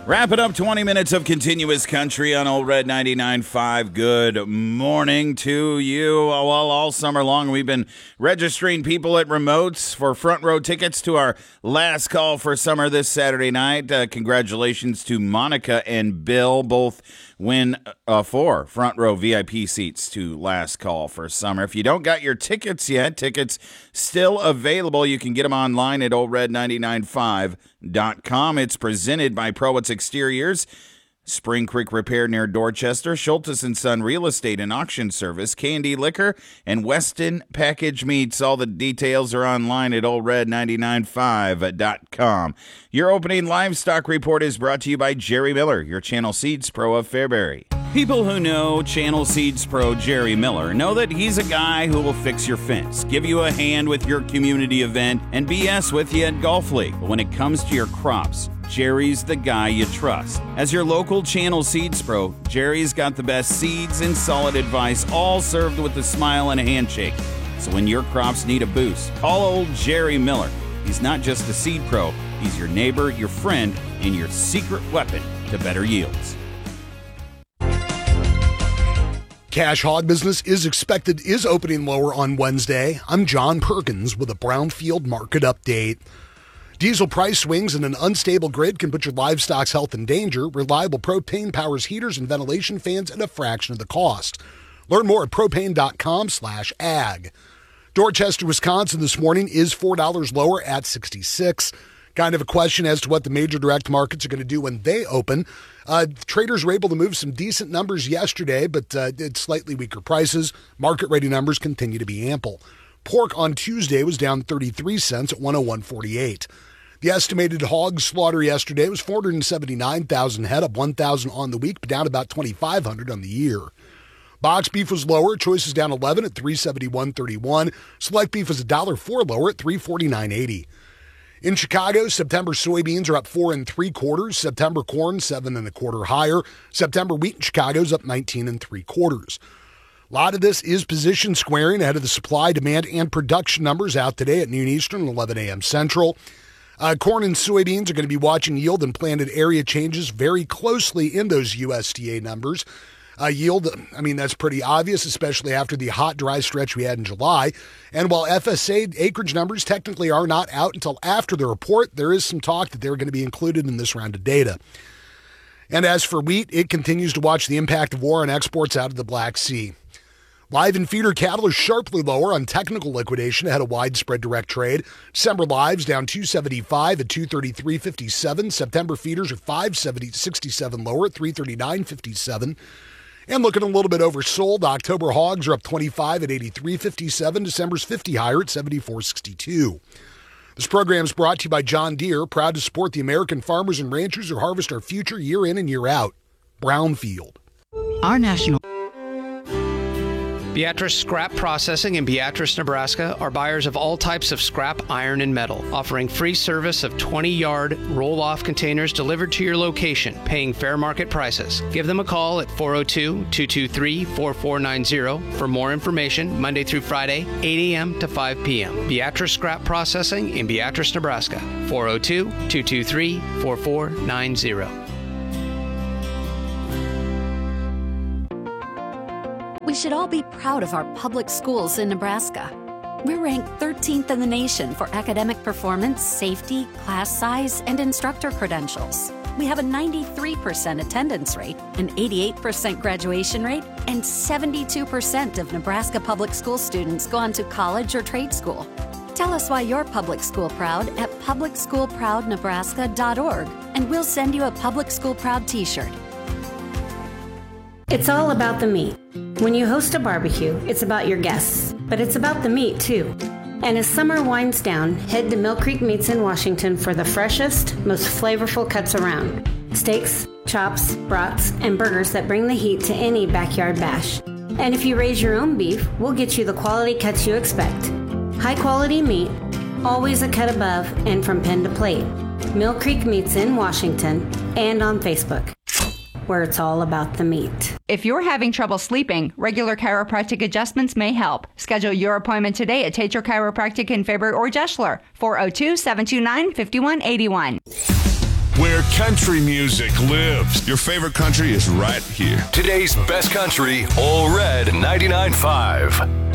Wrapping up 20 minutes of continuous country on Old Red 99.5. Good morning to you. Well, all summer long, we've been registering people at remotes for front row tickets to our last call for summer this Saturday night. Congratulations to Monica and Bill. Both win 4 front row VIP seats to last call for summer. If you don't got your tickets yet, tickets still available. You can get them online at oldred995.com. It's presented by Prowitz Exteriors, Spring Creek Repair near Dorchester, Schultes & Son Real Estate and Auction Service, Candy Liquor, and Weston Package Meats. All the details are online at oldred995.com. Your opening livestock report is brought to you by Jerry Miller, your Channel Seeds Pro of Fairbury. People who know Channel Seeds Pro Jerry Miller know that he's a guy who will fix your fence, give you a hand with your community event, and BS with you at Golf League. But when it comes to your crops, Jerry's the guy you trust. As your local Channel Seeds Pro, Jerry's got the best seeds and solid advice, all served with a smile and a handshake. So when your crops need a boost, call old Jerry Miller. He's not just a seed pro, he's your neighbor, your friend, and your secret weapon to better yields. Cash hog business is opening lower on Wednesday. I'm John Perkins with a Brownfield market update. Diesel price swings and an unstable grid can put your livestock's health in danger. Reliable propane powers heaters and ventilation fans at a fraction of the cost. Learn more at propane.com/ag. Dorchester, Wisconsin this morning is $4 lower at 66. Kind of a question as to what the major direct markets are going to do when they open. Traders were able to move some decent numbers yesterday, but it's slightly weaker prices. Market-ready numbers continue to be ample. Pork on Tuesday was down 33 cents at 101.48. The estimated hog slaughter yesterday was 479,000 head, up 1,000 on the week, but down about 2,500 on the year. Box beef was lower. Choice is down 11 at 371.31. Select beef was $1.04 lower at 349.80. In Chicago, September soybeans are up 4 3/4. September corn 7 1/4 higher. September wheat in Chicago is up 19 3/4. A lot of this is position squaring ahead of the supply, demand, and production numbers out today at noon Eastern and 11 a.m. Central. Corn and soybeans are going to be watching yield and planted area changes very closely in those USDA numbers. Yield, that's pretty obvious, especially after the hot, dry stretch we had in July. And while FSA acreage numbers technically are not out until after the report, there is some talk that they're going to be included in this round of data. And as for wheat, it continues to watch the impact of war on exports out of the Black Sea. Live and feeder cattle are sharply lower on technical liquidation ahead of widespread direct trade. December lives down 275 at 233.57. September feeders are 570.67 lower at 339.57. And looking a little bit oversold, October hogs are up 25 at 83.57. December's 50 higher at 74.62. This program is brought to you by John Deere, proud to support the American farmers and ranchers who harvest our future year in and year out. Brownfield. Our national Beatrice Scrap Processing in Beatrice, Nebraska are buyers of all types of scrap, iron, and metal, offering free service of 20-yard roll-off containers delivered to your location, paying fair market prices. Give them a call at 402-223-4490 for more information, Monday through Friday, 8 a.m. to 5 p.m. Beatrice Scrap Processing in Beatrice, Nebraska, 402-223-4490. We should all be proud of our public schools in Nebraska. We're ranked 13th in the nation for academic performance, safety, class size, and instructor credentials. We have a 93% attendance rate, an 88% graduation rate, and 72% of Nebraska public school students go on to college or trade school. Tell us why you're public school proud at publicschoolproudnebraska.org, and we'll send you a Public School Proud t-shirt. It's all about the meat. When you host a barbecue, it's about your guests, but it's about the meat too. And as summer winds down, head to Mill Creek Meats in Washington for the freshest, most flavorful cuts around. Steaks, chops, brats, and burgers that bring the heat to any backyard bash. And if you raise your own beef, we'll get you the quality cuts you expect. High quality meat, always a cut above and from pen to plate. Mill Creek Meats in Washington and on Facebook, where it's all about the meat. If you're having trouble sleeping, regular chiropractic adjustments may help. Schedule your appointment today at Tater Chiropractic in Fairbury or Jeschler, 402-729-5181. Where country music lives. Your favorite country is right here. Today's best country, Ole Red 99.5.